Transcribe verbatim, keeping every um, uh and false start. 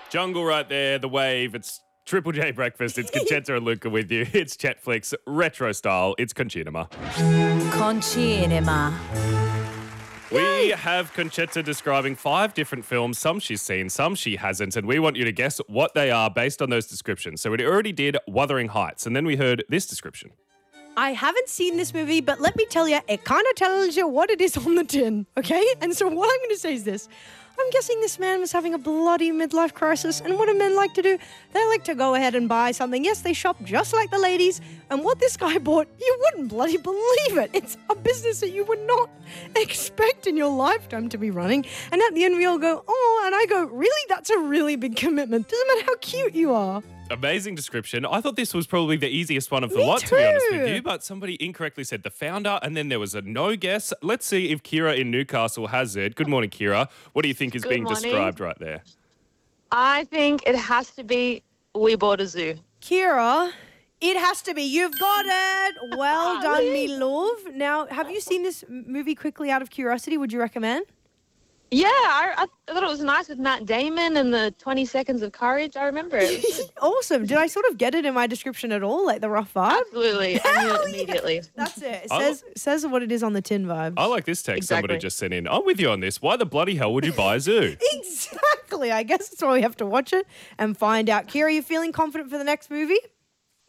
Jungle right there, the wave. It's Triple J Breakfast. It's Conchetta and Luca with you. It's Chetflix, retro style. It's Conchinima. Conchinima. We have Conchetta describing five different films. Some she's seen, some she hasn't, and we want you to guess what they are based on those descriptions. So we already did Wuthering Heights, and then we heard this description. I haven't seen this movie, but let me tell you, it kind of tells you what it is on the tin, okay? And so what I'm going to say is this. I'm guessing this man was having a bloody midlife crisis, and what do men like to do? They like to go ahead and buy something. Yes, they shop just like the ladies, and what this guy bought, you wouldn't bloody believe it. It's a business that you would not expect in your lifetime to be running. And at the end, we all go, oh, and I go, really? That's a really big commitment. Doesn't matter how cute you are. Amazing description. I thought this was probably the easiest one of the Me lot, too. to be honest with you, but somebody incorrectly said the founder, and then there was a no guess. Let's see if Kira in Newcastle has it. Good morning, Kira. What do you think is Good being morning. described right there? I think it has to be We Bought a Zoo. Kira, it has to be. You've got it. Well done, me love. Now, have you seen this movie quickly out of curiosity? Would you recommend? Yeah, I, I thought it was nice with Matt Damon and the twenty seconds of courage. I remember it. Awesome. Did I sort of get it in my description at all? Like the rough vibe? Absolutely. I knew Hell it immediately. yeah. That's it. It I says, says what it is on the tin vibes. I like this text somebody Exactly. just sent in. I'm with you on this. Why the bloody hell would you buy a zoo? Exactly. I guess that's why we have to watch it and find out. Kira, you feeling confident for the next movie?